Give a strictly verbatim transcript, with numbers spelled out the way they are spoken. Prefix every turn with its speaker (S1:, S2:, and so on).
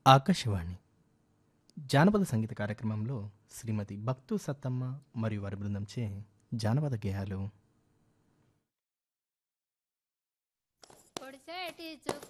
S1: ఆకాశవాణి జానపద సంగీత కార్యక్రమంలో శ్రీమతి భక్తు సత్తమ్మ మరియు వారి బృందంచే జానపద గేయాలు
S2: పొడిసేటి చుక్క